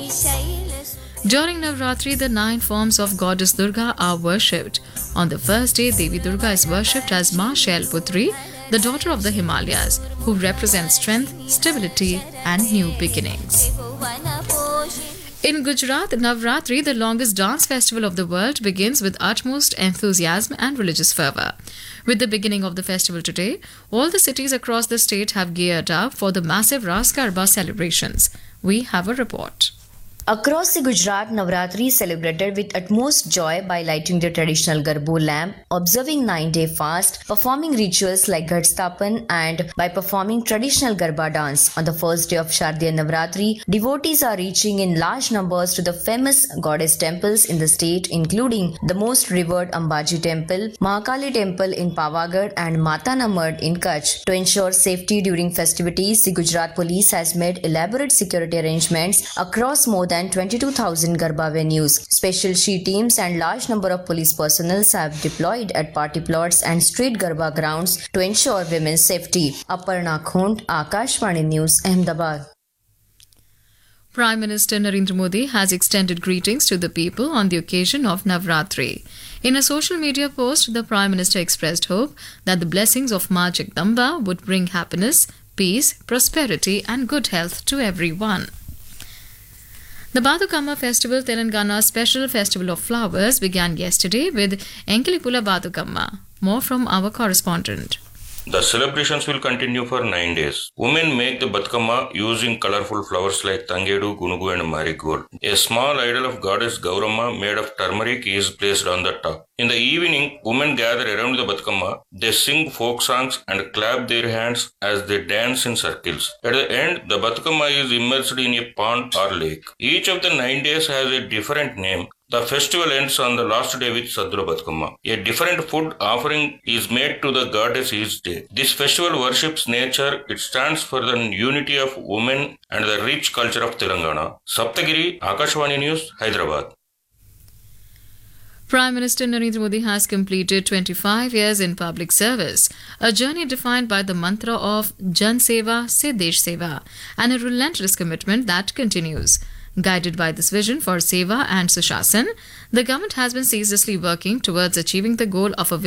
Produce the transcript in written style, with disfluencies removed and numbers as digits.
During Navratri, the 9 forms of goddess Durga are worshipped. On the first day, Devi Durga is worshipped as Ma Shailputri, the daughter of the Himalayas, who represents strength, stability, and new beginnings. In Gujarat, Navratri, the longest dance festival of the world, begins with utmost enthusiasm and religious fervour. With the beginning of the festival today, all the cities across the state have geared up for the massive Ras Garba celebrations. We have a report. Across the Gujarat, Navratri is celebrated with utmost joy by lighting the traditional Garbo lamp, observing 9-day fast, performing rituals like Ghat Sthapan, and by performing traditional Garba dance. On the first day of Shardiya Navratri, devotees are reaching in large numbers to the famous goddess temples in the state, including the most revered Ambaji Temple, Mahakali Temple in Pavagadh, and Mata Na Mad in Kutch. To ensure safety during festivities, the Gujarat Police has made elaborate security arrangements across more than 22,000 Garba venues. Special she teams and large number of police personnel have deployed at party plots and street Garba grounds to ensure women's safety. Aparna Khund, Akashvani News, Ahmedabad. Prime Minister Narendra Modi has extended greetings to the people on the occasion of Navratri. In a social media post, the Prime Minister expressed hope that the blessings of Ma Jagdamba would bring happiness, peace, prosperity and good health to everyone. The Bathukamma Festival, Telangana's special festival of flowers, began yesterday with Enkelipula Bathukamma. More from our correspondent. The celebrations will continue for 9 days. Women make the Bathukamma using colorful flowers like Tangedu, Gunugu and Marigold. A small idol of goddess Gauramma made of turmeric is placed on the top. In the evening, women gather around the Bathukamma. They sing folk songs and clap their hands as they dance in circles. At the end, the Bathukamma is immersed in a pond or lake. Each of the 9 days has a different name. The festival ends on the last day with Sadhula Bathukamma. A different food offering is made to the goddess each day. This festival worships nature. It stands for the unity of women and the rich culture of Telangana. Saptagiri, Akashvani News, Hyderabad. Prime Minister Narendra Modi has completed 25 years in public service, a journey defined by the mantra of Jan Seva Se Desh Seva, and a relentless commitment that continues. Guided by this vision for Seva and Sushasan, the government has been ceaselessly working towards achieving the goal of a